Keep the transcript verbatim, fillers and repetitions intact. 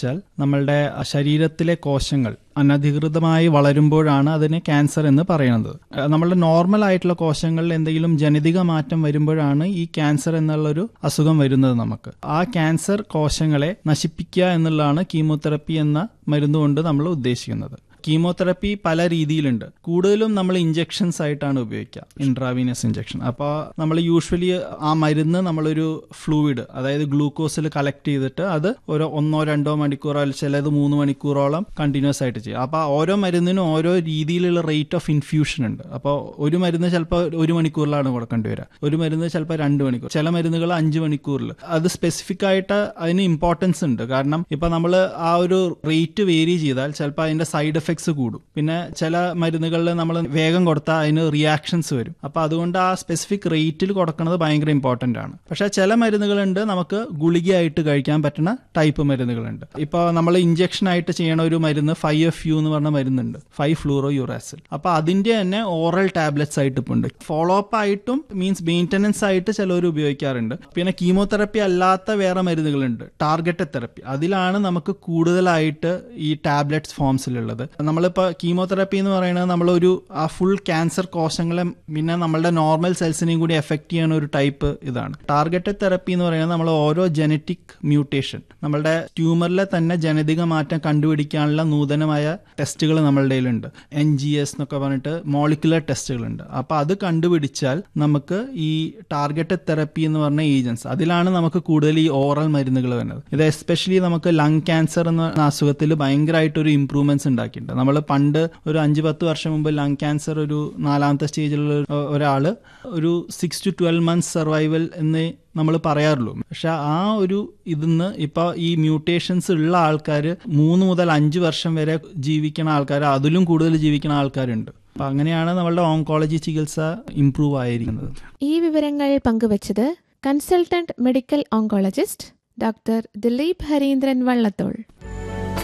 വെച്ചാൽ നമ്മളുടെ ശരീരത്തിലെ കോശങ്ങൾ അനധികൃതമായി വളരുമ്പോഴാണ് അതിനെ ക്യാൻസർ എന്ന് പറയുന്നത്. നമ്മളുടെ നോർമൽ ആയിട്ടുള്ള കോശങ്ങളിൽ എന്തെങ്കിലും ജനിതക മാറ്റം വരുമ്പോഴാണ് ഈ ക്യാൻസർ എന്നുള്ളൊരു അസുഖം വരുന്നത് നമുക്ക്. ആ ക്യാൻസർ കോശങ്ങളെ നശിപ്പിക്കുക എന്നുള്ളതാണ് കീമോതെറപ്പി എന്ന മരുന്നുകൊണ്ട് നമ്മൾ ഉദ്ദേശിക്കുന്നത്. കീമോതെറപ്പി പല രീതിയിലുണ്ട്. കൂടുതലും നമ്മൾ ഇഞ്ചെക്ഷൻസ് ആയിട്ടാണ് ഉപയോഗിക്കുക, ഇൻട്രാവീനസ് ഇഞ്ചെക്ഷൻ. അപ്പോൾ നമ്മൾ യൂഷ്വലി ആ മരുന്ന് നമ്മളൊരു ഫ്ലൂയിഡ്, അതായത് ഗ്ലൂക്കോസിൽ കളക്ട് ചെയ്തിട്ട് അത് ഒരു ഒന്നോ രണ്ടോ മണിക്കൂറോ ചിലത് മൂന്ന് മണിക്കൂറോളം കണ്ടിന്യൂസ് ആയിട്ട് ചെയ്യും. അപ്പോൾ ഓരോ മരുന്നിനും ഓരോ രീതിയിലുള്ള റേറ്റ് ഓഫ് ഇൻഫ്യൂഷൻ ഉണ്ട്. അപ്പോൾ ഒരു മരുന്ന് ചിലപ്പോൾ ഒരു മണിക്കൂറിലാണ് കൊടുക്കേണ്ടി വരിക, ഒരു മരുന്ന് ചിലപ്പോൾ രണ്ട് മണിക്കൂർ, ചില മരുന്നുകൾ അഞ്ച് മണിക്കൂറിൽ. അത് സ്പെസിഫിക് ആയിട്ട് അതിന് ഇമ്പോർട്ടൻസ് ഉണ്ട്. കാരണം ഇപ്പം നമ്മൾ ആ ഒരു റേറ്റ് വേരി ചെയ്താൽ ചിലപ്പോൾ അതിൻ്റെ സൈഡ് എഫക്ട്സ് കൂടും. പിന്നെ ചില മരുന്നുകളിൽ നമ്മൾ വേഗം കൊടുത്താൽ അതിന് റിയാക്ഷൻസ് വരും. അപ്പൊ അതുകൊണ്ട് ആ സ്പെസിഫിക് റേറ്റിൽ കൊടുക്കുന്നത് ഭയങ്കര ഇമ്പോർട്ടന്റ് ആണ്. പക്ഷെ ചില മരുന്നുകളുണ്ട് നമുക്ക് ഗുളികയായിട്ട് കഴിക്കാൻ പറ്റുന്ന ടൈപ്പ് മരുന്നുകളുണ്ട്. ഇപ്പൊ നമ്മൾ ഇഞ്ചക്ഷൻ ആയിട്ട് ചെയ്യണ ഒരു മരുന്ന് ഫൈവ് എഫ് യു എന്ന് പറഞ്ഞ മരുന്നുണ്ട്, ഫൈവ് ഫ്ലൂറോ യുറാസിൽ. അപ്പൊ അതിന്റെ തന്നെ ഓറൽ ടാബ്ലറ്റ്സ് ആയിട്ട് ഇപ്പൊ ഉണ്ട്. ഫോളോ അപ്പ് ആയിട്ടും മീൻസ് മെയിൻ്റനൻസ് ആയിട്ട് ചിലവർ ഉപയോഗിക്കാറുണ്ട്. പിന്നെ കീമോതെറപ്പി അല്ലാത്ത വേറെ മരുന്നുകളുണ്ട്, ടാർഗറ്റഡ് തെറപ്പി. അതിലാണ് നമുക്ക് കൂടുതലായിട്ട് ഈ ടാബ്ലറ്റ്സ് ഫോംസിലുള്ളത്. നമ്മളിപ്പോൾ കീമോതെറപ്പി എന്ന് പറയുന്നത് നമ്മളൊരു ആ ഫുൾ ക്യാൻസർ കോശങ്ങളെ പിന്നെ നമ്മളുടെ നോർമൽ സെൽസിനെയും കൂടി എഫക്ട് ചെയ്യുന്ന ഒരു ടൈപ്പ് ഇതാണ്. ടാർഗറ്റഡ് തെറപ്പി എന്ന് പറയുന്നത് നമ്മൾ ഓരോ ജനറ്റിക് മ്യൂട്ടേഷൻ, നമ്മളുടെ ട്യൂമറിലെ തന്നെ ജനിതക മാറ്റം കണ്ടുപിടിക്കാനുള്ള നൂതനമായ ടെസ്റ്റുകൾ നമ്മളുടെ കയ്യിലുണ്ട്. എൻ ജി എസ് എന്നൊക്കെ പറഞ്ഞിട്ട് മോളിക്കുലർ ടെസ്റ്റുകളുണ്ട്. അപ്പോൾ അത് കണ്ടുപിടിച്ചാൽ നമുക്ക് ഈ ടാർഗറ്റഡ് തെറപ്പി എന്ന് പറഞ്ഞ ഏജൻസ്, അതിലാണ് നമുക്ക് കൂടുതൽ ഈ ഓറൽ മരുന്നുകൾ വരുന്നത്. ഇത് എസ്പെഷ്യലി നമുക്ക് ലങ് ക്യാൻസർ എന്ന അസുഖത്തിൽ ഭയങ്കരമായിട്ടൊരു ഇംപ്രൂവ്മെന്റ്സ് ഉണ്ടാക്കിയിട്ടുണ്ട്. നമ്മൾ പണ്ട് ഒരു അഞ്ച് പത്ത് വർഷം മുമ്പ് ലങ് ക്യാൻസർ ഒരു നാലാമത്തെ സ്റ്റേജിലുള്ള ഒരാള് ഒരു six to twelve months survival എന്ന് നമ്മൾ പറയാറുള്ളൂ. പക്ഷെ ആ ഒരു ഇതിന്ന് ഇപ്പൊ ഈ മ്യൂട്ടേഷൻസ് ഉള്ള ആൾക്കാർ മൂന്ന് മുതൽ അഞ്ച് വർഷം വരെ ജീവിക്കുന്ന ആൾക്കാർ, അതിലും കൂടുതൽ ജീവിക്കുന്ന ആൾക്കാരുണ്ട്. അപ്പൊ അങ്ങനെയാണ് നമ്മളുടെ ഓങ്കോളജി ചികിത്സ ഇംപ്രൂവ് ആയിരിക്കുന്നത്. ഈ വിവരങ്ങൾ പങ്കുവച്ചത് consultant medical oncologist doctor Dileep Harindran Vallathol.